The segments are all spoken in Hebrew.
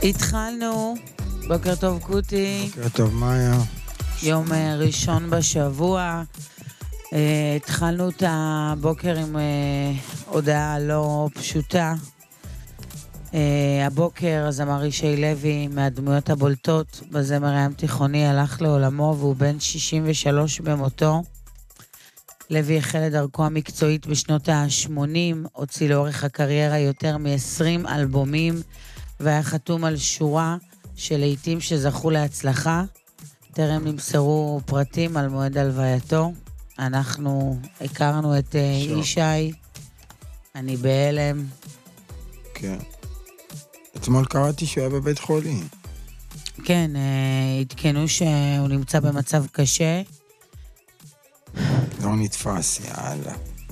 התחלנו. בוקר טוב קוטי. בוקר טוב מאיה. יום ראשון בשבוע. התחלנו את הבוקר עם הודעה לא פשוטה. הבוקר הזמר ישי לוי מהדמויות הבולטות בזמר הים תיכוני הלך לעולמו והוא בן 63 במותו. לוי החל את דרכו המקצועית בשנות ה-80, הוציא לאורך הקריירה יותר מ-20 אלבומים והיה חתום על שורה של לעיתים שזכו להצלחה. טרם נמסרו פרטים על מועד הלווייתו. אנחנו הכרנו את ישי, אני בהלם. כן. אתמול קראתי שהוא היה בבית חולים. כן, התקנו שהוא נמצא במצב קשה. לא נתפס, יאללה.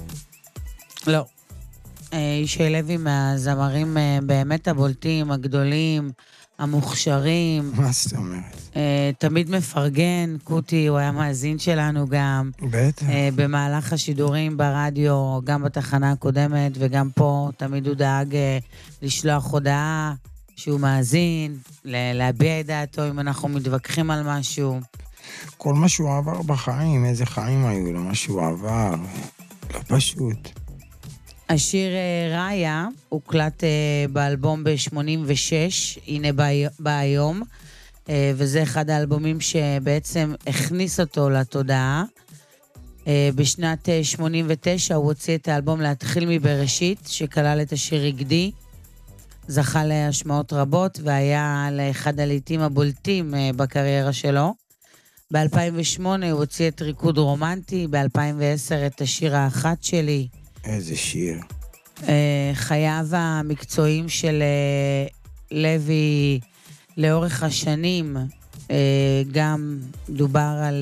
לא. ישי לוי מהזמרים באמת הבולטים, הגדולים, המוכשרים. מה זאת אומרת? תמיד מפרגן, קוטי, הוא היה מאזין שלנו גם. בטח. במהלך השידורים ברדיו, גם בתחנה הקודמת וגם פה, תמיד הוא דאג לשלוח הודעה שהוא מאזין, להביע את דעתו אם אנחנו מתווכחים על משהו. כל מה שהוא עבר בחיים, איזה חיים היו לו, מה שהוא עבר, לא פשוט. השיר ראיה הוקלט באלבום ב-86, הנה בא היום, וזה אחד האלבומים שבעצם הכניס אותו לתודעה. בשנת 89 הוא הוציא את האלבום להתחיל מבראשית, שכלל את השיר רגדי, זכה להשמעות רבות והיה לאחד הלעיתים הבולטים בקריירה שלו. ב-2008 הוא הוציא את ריקוד רומנטי, ב-2010 את השיר האחת שלי. איזה שיר. חייו המקצועיים של לוי לאורך השנים, גם דובר על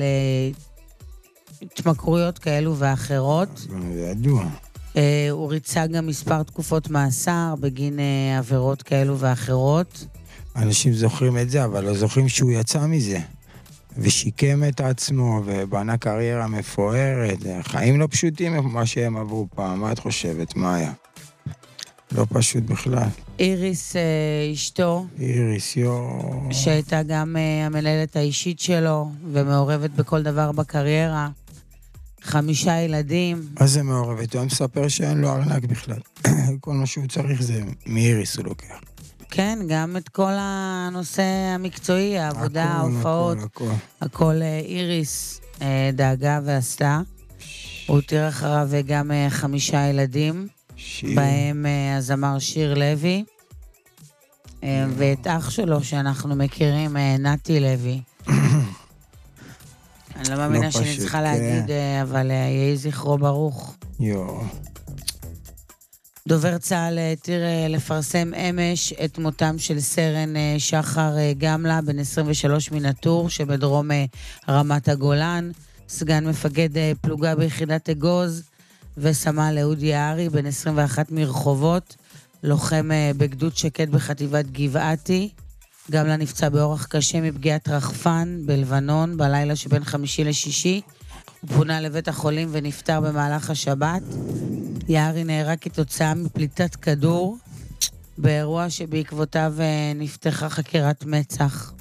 התמכרויות כאלו ואחרות. זה ידוע. הוא ריצה גם מספר תקופות מאסר בגין עבירות כאלו ואחרות. אנשים זוכרים את זה, אבל לא זוכרים שהוא יצא מזה. ושיקם את עצמו ובנה קריירה מפוארת. חיים לא פשוטים מה שהם עברו פעם. מה את חושבת, מאיה? לא פשוט בכלל. איריס אשתו. איריס, שהייתה גם המנהלת האישית שלו ומעורבת בכל דבר בקריירה. 5 ילדים. מה זה מעורבת? הוא מספר שאין לו ארנק בכלל. כל מה שהוא צריך זה מאיריס הוא לוקח. כן, גם את כל הנושא המקצועי, העבודה, ההופעות, הכל איריס דאגה ועשתה. הוא הותיר אחריו גם 5 ילדים, בהם הזמר שיר לוי, ואת אח שלו שאנחנו מכירים, נתי לוי. אני לא מאמינה שאני צריכה להגיד, אבל יהי זכרו ברוך. דובר צה"ל התיר לפרסם אמש את מותם של סרן שחר גמלה, בן 23 מנטור שבדרום רמת הגולן, סגן מפקד פלוגה ביחידת אגוז, וסמל אהוד יערי, בן 21 מרחובות, לוחם בגדוד שקט בחטיבת גבעתי. גמלה נפצע באורח קשה מפגיעת רחפן בלבנון בלילה שבין 5 ל-6. הוא פונה לבית החולים ונפטר במהלך השבת. יערי נהרג כתוצאה מפליטת כדור, באירוע שבעקבותיו נפתחה חקירת מצ"ח.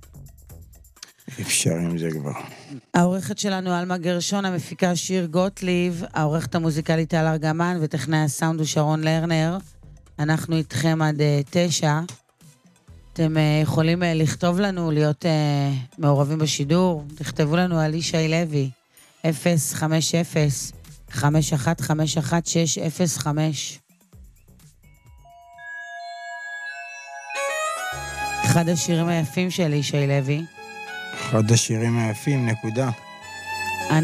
אפשר עם זה כבר. העורכת שלנו אלמה גרשון, המפיקה שיר גוטליב, העורכת המוזיקלית טל ארגמן וטכנאי הסאונד הוא שרון לרנר. אנחנו איתכם עד 9. אתם יכולים לכתוב לנו, להיות מעורבים בשידור. תכתבו לנו על ישי לוי, 050-5151-605. אחד השירים היפים של ישי לוי. אחד השירים היפים, נקודה.